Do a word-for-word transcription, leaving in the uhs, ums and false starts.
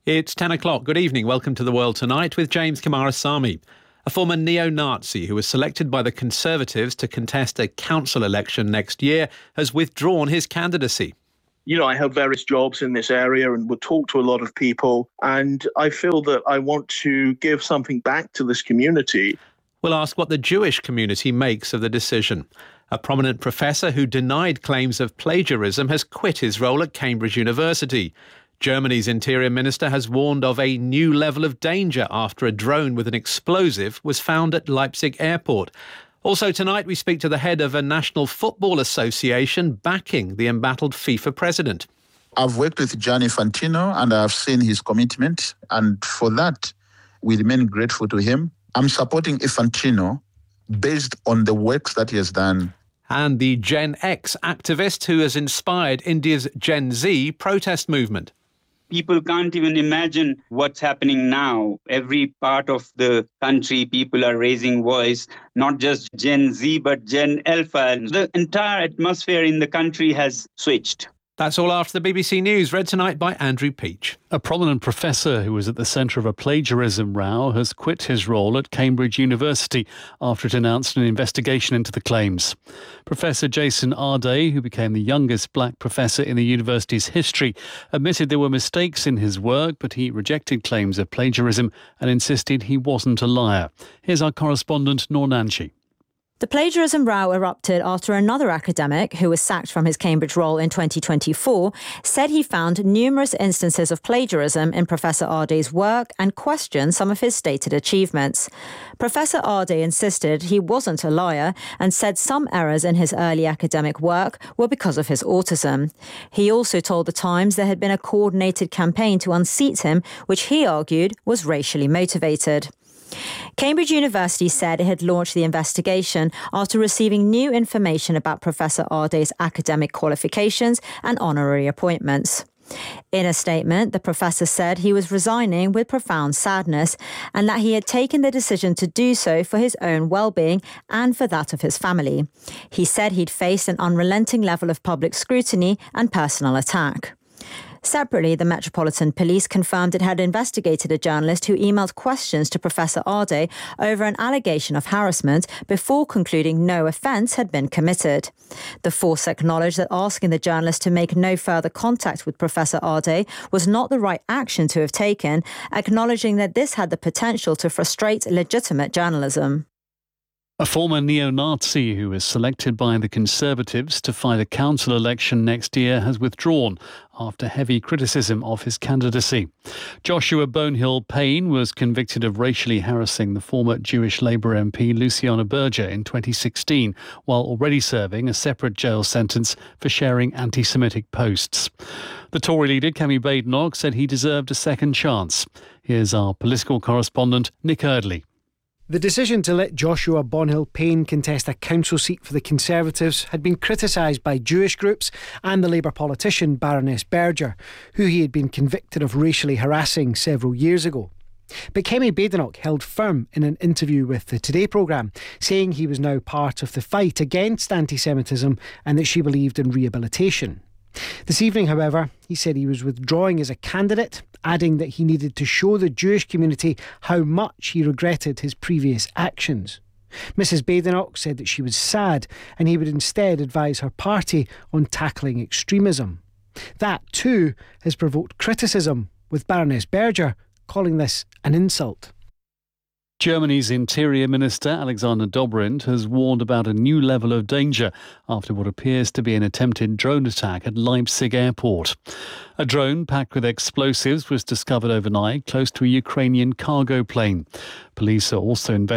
It's ten o'clock. Good evening. Welcome to The World Tonight with James Kumarasamy. A former neo-Nazi who was selected by the Conservatives to contest a council election next year has withdrawn his candidacy. You know, I have various jobs in this area and would talk to a lot of people, and I feel that I want to give something back to this community. We'll ask what the Jewish community makes of the decision. A prominent professor who denied claims of plagiarism has quit his role at Cambridge University. Germany's Interior Minister has warned of a new level of danger after a drone with an explosive was found at Leipzig airport. Also tonight, we speak to the head of a National Football Association backing the embattled FIFA president. I've worked with Gianni Infantino and I've seen his commitment, and for that, we remain grateful to him. I'm supporting Infantino based on the works that he has done. And the Gen X activist who has inspired India's Gen Z protest movement. People can't even imagine what's happening now. Every part of the country, people are raising voice, not just Gen Z, but Gen Alpha. The entire atmosphere in the country has switched. That's all after the B B C News, read tonight by Andrew Peach. A prominent professor who was at the centre of a plagiarism row has quit his role at Cambridge University after it announced an investigation into the claims. Professor Jason Arday, who became the youngest black professor in the university's history, admitted there were mistakes in his work, but he rejected claims of plagiarism and insisted he wasn't a liar. Here's our correspondent, Noor Nanchi. The plagiarism row erupted after another academic, who was sacked from his Cambridge role in twenty twenty-four, said he found numerous instances of plagiarism in Professor Arday's work and questioned some of his stated achievements. Professor Arday insisted he wasn't a liar and said some errors in his early academic work were because of his autism. He also told The Times there had been a coordinated campaign to unseat him, which he argued was racially motivated. Cambridge University said it had launched the investigation after receiving new information about Professor Arday's academic qualifications and honorary appointments. In a statement, the professor said he was resigning with profound sadness and that he had taken the decision to do so for his own well-being and for that of his family. He said he'd faced an unrelenting level of public scrutiny and personal attack. Separately, the Metropolitan Police confirmed it had investigated a journalist who emailed questions to Professor Arday over an allegation of harassment before concluding no offence had been committed. The force acknowledged that asking the journalist to make no further contact with Professor Arday was not the right action to have taken, acknowledging that this had the potential to frustrate legitimate journalism. A former neo-Nazi who was selected by the Conservatives to fight a council election next year has withdrawn after heavy criticism of his candidacy. Joshua Bonehill Payne was convicted of racially harassing the former Jewish Labour M P Luciana Berger in twenty sixteen, while already serving a separate jail sentence for sharing anti-Semitic posts. The Tory leader, Kemi Badenoch, said he deserved a second chance. Here's our political correspondent, Nick Eardley. The decision to let Joshua Bonehill Payne contest a council seat for the Conservatives had been criticised by Jewish groups and the Labour politician Baroness Berger, who he had been convicted of racially harassing several years ago. But Kemi Badenoch held firm in an interview with the Today programme, saying he was now part of the fight against anti-Semitism and that she believed in rehabilitation. This evening, however, he said he was withdrawing as a candidate, adding that he needed to show the Jewish community how much he regretted his previous actions. Missus Badenoch said that she was sad and he would instead advise her party on tackling extremism. That, too, has provoked criticism, with Baroness Berger calling this an insult. Germany's Interior Minister Alexander Dobrindt has warned about a new level of danger after what appears to be an attempted drone attack at Leipzig airport. A drone packed with explosives was discovered overnight close to a Ukrainian cargo plane. Police are also investigating